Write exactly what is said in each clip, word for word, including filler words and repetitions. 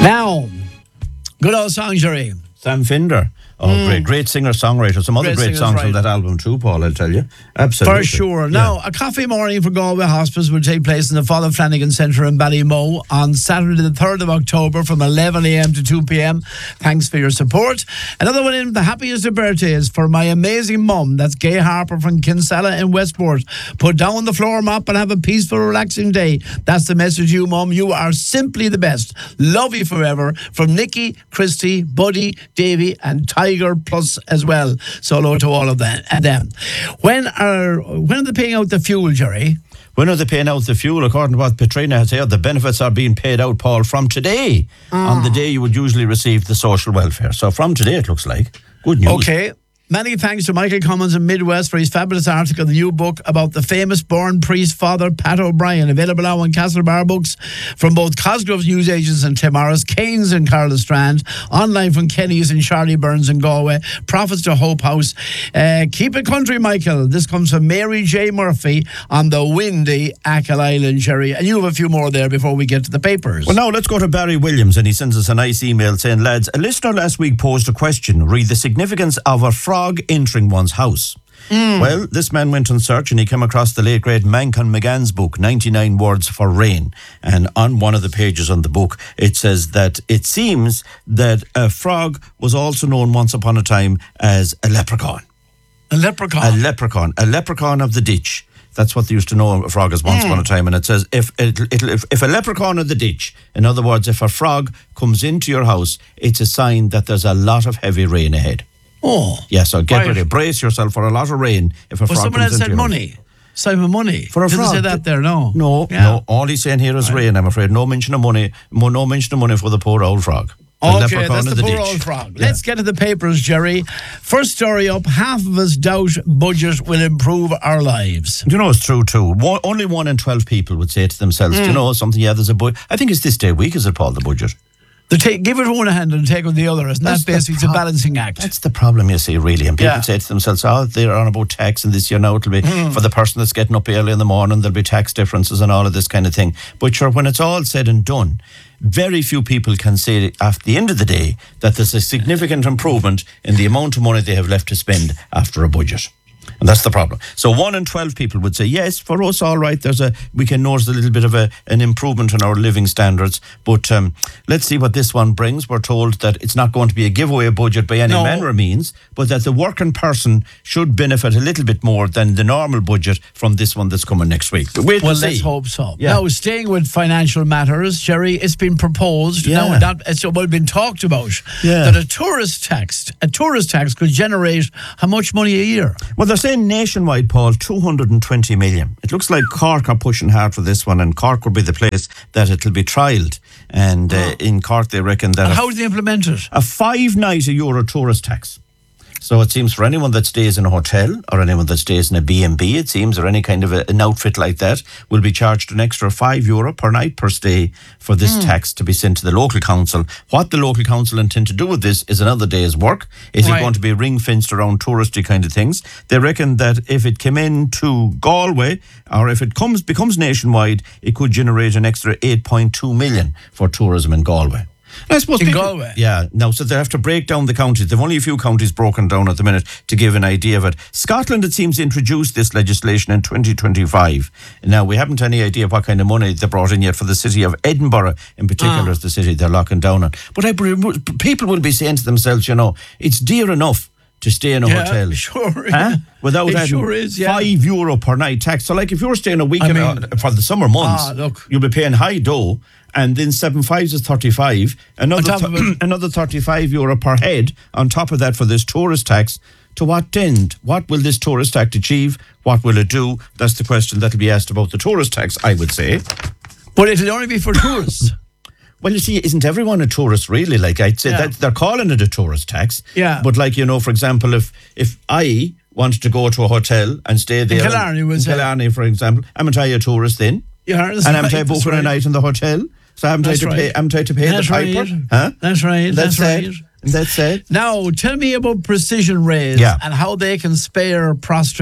Now, good old song, Jerry. Sam Finder. Oh, mm. great, great singer-songwriter. Some other great, great songs right. on that album too, Paul, I'll tell you. Absolutely. For sure. Now, yeah. a coffee morning for Galway Hospice will take place in the Father Flanagan Centre in Ballymoe on Saturday the third of October from eleven a.m. to two p.m. Thanks for your support. Another one in the happiest of birthdays for my amazing mum. That's Gay Harper from Kinsella in Westport. Put down the floor mop and have a peaceful, relaxing day. That's the message you, mum. You are simply the best. Love you forever. From Nikki, Christy, Buddy, Davy and Tiger Plus as well. So hello to all of them. And them. When are when are they paying out the fuel, Jerry? When are they paying out the fuel? According to what Petrina has said, the benefits are being paid out, Paul, from today, ah. on the day you would usually receive the social welfare. So from today, it looks like. Good news. Okay. Many thanks to Michael Cummins in Midwest for his fabulous article, the new book about the famous born priest father Pat O'Brien, available now on Castlebar Books from both Cosgrove's newsagents and Tim Morris, Keynes in Carla Strand, online from Kenny's and Charlie Burns in Galway, Prophets to Hope House. Uh, keep it country, Michael. This comes from Mary J. Murphy on the windy Achill Island, Jerry. And you have a few more there before we get to the papers. Well, now let's go to Barry Williams, and he sends us a nice email saying, lads, a listener last week posed a question. Read the significance of a frog entering one's house. Mm. Well, this man went on search and he came across the late great Manchon McGann's book, ninety-nine Words for Rain. And on one of the pages on the book, it says that it seems that a frog was also known once upon a time as a leprechaun. A leprechaun? A leprechaun. A leprechaun of the ditch. That's what they used to know a frog as once mm. upon a time. And it says, if, it'll, it'll, if if a leprechaun of the ditch, in other words, if a frog comes into your house, it's a sign that there's a lot of heavy rain ahead. Oh. Yeah, so get right. ready. Brace yourself for a lot of rain if a well, frog someone comes else into said your money. house. Simon money. For a Didn't frog. say that there, no. No, yeah. no. All he's saying here is right. rain, I'm afraid. No mention of money. No mention of money for the poor old frog. The okay, that's the, the poor ditch. old frog. Yeah. Let's get to the papers, Jerry. First story up, half of us doubt budget will improve our lives. Do you know, it's true too. One, only one in twelve people would say to themselves, mm. do you know something, yeah, there's a budget. I think it's this day week, is it, Paul, the budget? The take, give it one hand and take with the other. Isn't that basically pro- it's a balancing act? That's the problem, you see, really. And people yeah. say to themselves, oh, they're on about tax and this year now it'll be mm. for the person that's getting up early in the morning, there'll be tax differences and all of this kind of thing. But sure, when it's all said and done, very few people can say at the end of the day that there's a significant improvement in the amount of money they have left to spend after a budget. And that's the problem. So one in twelve people would say, yes, for us, all right, there's a we can notice a little bit of a, an improvement in our living standards. But um, let's see what this one brings. We're told that it's not going to be a giveaway budget by any no. manner of means, but that the working person should benefit a little bit more than the normal budget from this one that's coming next week. But wait well, and let's see. hope so. Yeah. Now, staying with financial matters, Jerry, it's been proposed, yeah. now that it's well been talked about, yeah. that a tourist tax, a tourist tax could generate how much money a year? Well, they're saying nationwide, Paul, two hundred twenty million. It looks like Cork are pushing hard for this one, and Cork will be the place that it'll be trialled. And uh, oh. in Cork, they reckon that... And how do they implement it? A five-night a euro tourist tax. So it seems for anyone that stays in a hotel or anyone that stays in a B and B, it seems, or any kind of a, an outfit like that, will be charged an extra five euro per night per stay for this mm. tax to be sent to the local council. What the local council intend to do with this is another day's work. Is right. it going to be ring-fenced around touristy kind of things? They reckon that if it came into Galway, or if it comes becomes nationwide, it could generate an extra eight point two million for tourism in Galway. I suppose in people, Galway? Yeah. Now, so they have to break down the counties. They've only a few counties broken down at the minute to give an idea of it. Scotland, it seems, introduced this legislation in twenty twenty-five. Now, we haven't any idea what kind of money they brought in yet for the city of Edinburgh, in particular, ah. is the city they're locking down on. But I, people will be saying to themselves, you know, it's dear enough to stay in a yeah, hotel. Sure. Huh? Without it adding sure is, yeah. five euro per night tax. So, like, if you're staying a week I in, mean, uh, for the summer months, ah, look. you'll be paying high dough. And then seven fives is thirty-five. Another th- another thirty-five euro per head on top of that for this tourist tax. To what end? What will this tourist tax achieve? What will it do? That's the question that'll be asked about the tourist tax, I would say. But it'll only be for tourists. Well, you see, isn't everyone a tourist, really? Like, I'd say yeah. that they're calling it a tourist tax. Yeah. But, like, you know, for example, if if I wanted to go to a hotel and stay there... In Killarney, in, was in Killarney, for example, I'm a tourist then. You are, and I'm right, booking right. a night in the hotel. So I'm trying to right. pay. I'm trying to pay that's the piper. Right. Huh? That's right. That's, that's it. right. That's it. Now, tell me about Precision Rays yeah. and how they can spare prostrate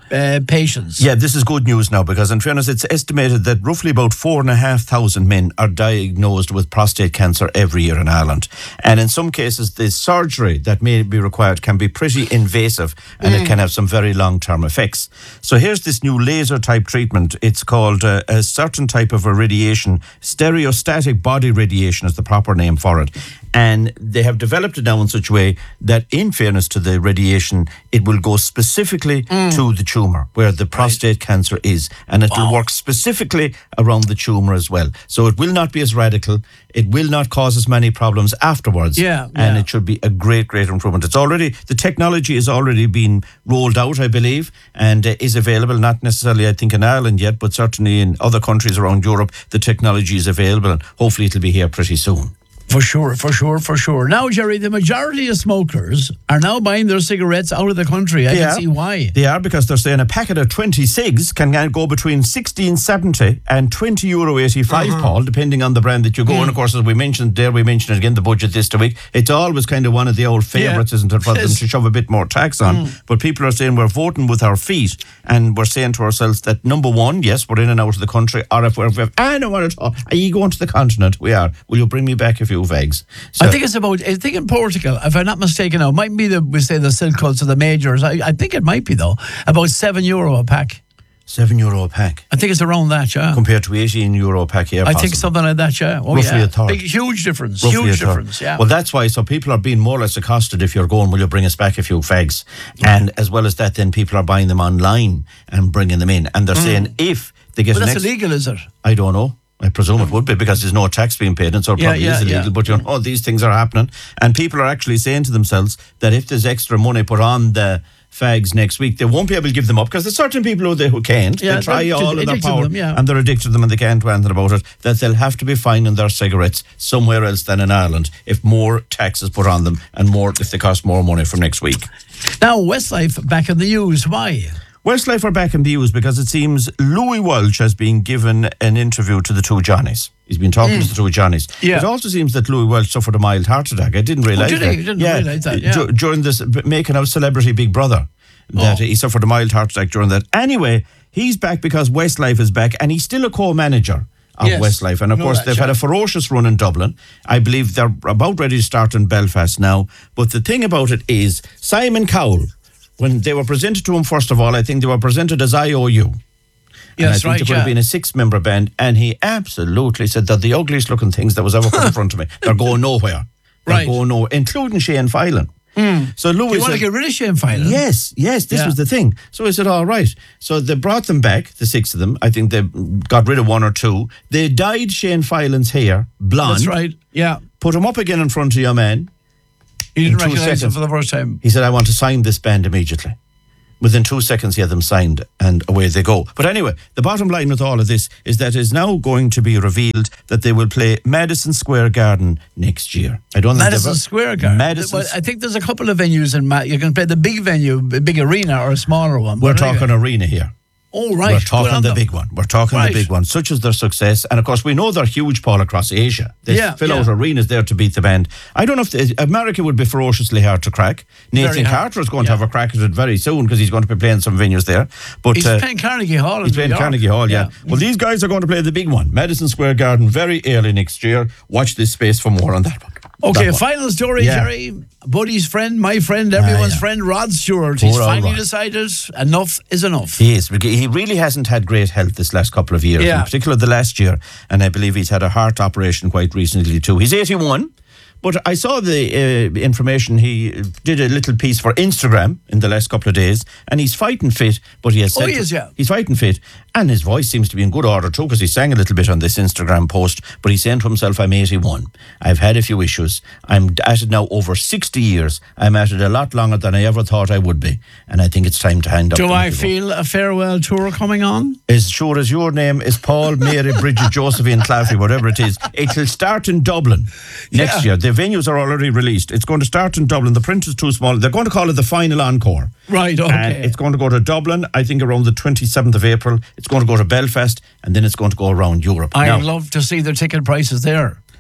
uh, patients. Yeah, this is good news now, because in fairness, it's estimated that roughly about four and a half thousand men are diagnosed with prostate cancer every year in Ireland. And in some cases, the surgery that may be required can be pretty invasive, and mm. it can have some very long-term effects. So here's this new laser type treatment. It's called uh, a certain type of irradiation. Stereostatic body radiation is the proper name for it. And they have developed it now in such a way that, in fairness to the radiation, it will go specifically mm. to the tumour, where the prostate right. cancer is. And it wow. will work specifically around the tumour as well. So it will not be as radical. It will not cause as many problems afterwards. Yeah, and yeah. it should be a great, great improvement. It's already, the technology is already been rolled out, I believe, and uh, is available, not necessarily, I think, in Ireland yet, but certainly in other countries around Europe, the technology is available, and hopefully it'll be here pretty soon. For sure, for sure, for sure. Now, Jerry, the majority of smokers are now buying their cigarettes out of the country. I they can are. see why. They are, because they're saying a packet of twenty cigs can go between sixteen seventy and twenty euro eighty-five, uh-huh. Paul, depending on the brand that you go. Mm. And of course, as we mentioned there, we mentioned it again, the budget this week. It's always kind of one of the old favourites, yeah. isn't it, for them to shove a bit more tax on. Mm. But people are saying we're voting with our feet, and we're saying to ourselves that, number one, yes, we're in and out of the country, or if we're, if we're I don't want to talk, are you going to the continent? We are. Will you bring me back a few vegs? So, I think it's about, I think in Portugal, if I'm not mistaken now, it might be the, we say the silk cuts or the majors. I, I think it might be, though, about seven euro a pack. Seven euro a pack. I think it's around that, yeah. Compared to eighteen euro a pack here. I possible. think something like that, yeah. Oh, Roughly yeah. a third. Big, huge difference. Roughly huge difference, yeah. Well, that's why, so people are being more or less accosted if you're going, will you bring us back a few fags? Yeah. And as well as that, then people are buying them online and bringing them in. And they're mm. saying if they get But an that's ex- illegal, is it? I don't know. I presume it would be, because there's no tax being paid, and so it yeah, probably yeah, is illegal. yeah. But you know, these things are happening, and people are actually saying to themselves that if there's extra money put on the fags next week, they won't be able to give them up, because there's certain people who, they, who can't. Yeah, they try all of their power, them, yeah. and they're addicted to them, and they can't do anything about it. That they'll have to be finding their cigarettes somewhere else than in Ireland if more tax is put on them, and more if they cost more money from next week. Now, Westlife back in the news. Why? Westlife are back in the news because it seems Louis Walsh has been given an interview to the two Johnnies. He's been talking mm. to the two Johnnies. Yeah. It also seems that Louis Welch suffered a mild heart attack. I didn't realise oh, did that. He? didn't yeah. realise that, yeah. D- during this making of Celebrity Big Brother, that oh. he suffered a mild heart attack during that. Anyway, he's back because Westlife is back, and he's still a co-manager of yes. Westlife. And of course, that, they've yeah. had a ferocious run in Dublin. I believe they're about ready to start in Belfast now. But the thing about it is, Simon Cowell, when they were presented to him, first of all, I think they were presented as I O U. Yes, and I think right, there would yeah. have been a six-member band, and he absolutely said they're the ugliest looking things that was ever put in front of me. They're going nowhere. They're right. going nowhere, including Shane Filan. Mm. So Louis you want said, to get rid of Shane Filan? Yes, yes, this yeah. was the thing. So I said, all right. So they brought them back, the six of them. I think they got rid of one or two. They dyed Shane Filan's hair blonde. That's right, yeah. Put him up again in front of your man. He didn't recognise him for the first time. He said, I want to sign this band immediately. Within two seconds, he had them signed, and away they go. But anyway, the bottom line with all of this is that it is now going to be revealed that they will play Madison Square Garden next year. I don't Madison think Square Garden. Madison. Well, I think there's a couple of venues in Ma- you can play the big venue, a big arena, or a smaller one. We're talking arena here. Oh, right. We're talking well, the the, big one. We're talking right. the big one. Such is their success. And of course, we know they're huge, Paul, across Asia. They yeah, fill yeah. out arenas there to beat the band. I don't know if the, America would be ferociously hard to crack. Nathan Carter is going yeah. to have a crack at it very soon because he's going to be playing some venues there. But He's uh, playing Carnegie Hall. He's playing Carnegie Hall, yeah. yeah. Well, these guys are going to play the big one, Madison Square Garden, very early next year. Watch this space for more on that one. Okay, final story, yeah. Jerry. Buddy's friend, my friend, everyone's ah, yeah. friend, Rod Stewart. Poor He's finally Rod. decided enough is enough. He is. He really hasn't had great health this last couple of years, yeah. in particular the last year. And I believe he's had a heart operation quite recently too. He's eighty-one. But I saw the uh, information. He did a little piece for Instagram in the last couple of days, and he's fighting fit. But he has said oh, he is, yeah. he's fighting fit, and his voice seems to be in good order too, because he sang a little bit on this Instagram post. But he's saying to himself, "I'm eighty-one. I've had a few issues. I'm at it now over sixty years. I'm at it a lot longer than I ever thought I would be, and I think it's time to hand up." Do I feel a farewell tour coming on? As sure as your name is Paul, Mary, Bridget, Josephine, Claffey, whatever it is, it'll start in Dublin next yeah. year. The venues are already released. It's going to start in Dublin. The print is too small. They're going to call it the final encore. Right, okay. And it's going to go to Dublin, I think, around the twenty-seventh of April. It's going to go to Belfast, and then it's going to go around Europe. I'd now, love to see the ticket prices there.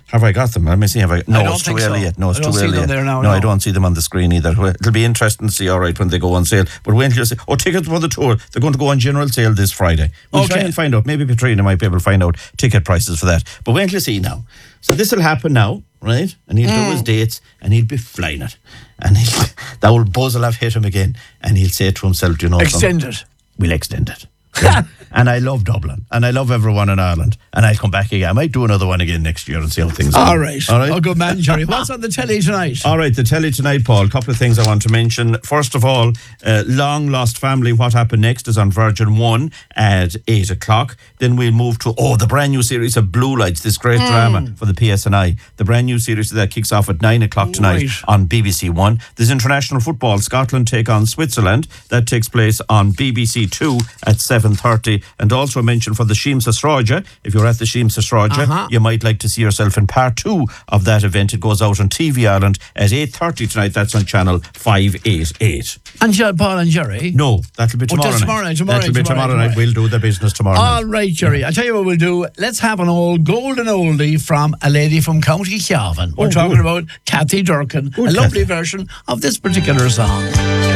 Have I got them? Let me see. Have I? No, I don't it's too think early so. yet. No, it's I too don't see early them yet. there now, no, no. I don't see them on the screen either. Well, it'll be interesting to see, all right, when they go on sale. But wait till you see. Oh, tickets for the tour. They're going to go on general sale this Friday. We'll Okay. try and find out. Maybe Petrina might be able to find out ticket prices for that. But wait till you see now. So this will happen now, right? And he'll do his dates and he'll be flying it. And he'll, that old buzz will have hit him again. And he'll say to himself, you know, Extend something? it. We'll extend it. Yeah. And I love Dublin. And I love everyone in Ireland. And I'll come back again. I might do another one again next year and see how things go. All right. All right. Oh, good man, Jerry. What's on the telly tonight? All right, the telly tonight, Paul. A couple of things I want to mention. First of all, uh, Long Lost Family, What Happened Next is on Virgin one at eight o'clock. Then we'll move to, oh, the brand new series of Blue Lights, this great Mm. drama for the P S N I. The brand new series that kicks off at nine o'clock tonight Right. on B B C One. There's international football. Scotland take on Switzerland. That takes place on B B C Two at seven thirty. And also mention for the Sheemsa Sráide, if you're at the Sheemsa Sráide, Uh-huh. you might like to see yourself in part two of that event. It goes out on T V Ireland at eight thirty tonight. That's on channel five eighty-eight. And Jer- Paul and Jerry. No, that'll be Oh, tomorrow just night. tomorrow night, tomorrow that'll night, be tomorrow tomorrow night, night. tomorrow We'll do the business tomorrow All night. right, Jerry. I'll tell you what we'll do. Let's have an old golden oldie from a lady from County Cavan. We're Oh, talking good. about Kathy Durkin, Good a lovely Kathy. version of this particular song.